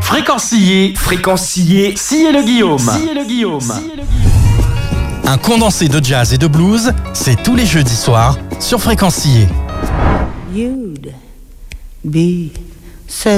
Fréquencier, Sillé le Guillaume. Un condensé de jazz et de blues, c'est tous les jeudis soirs sur Fréquencier. You'd be so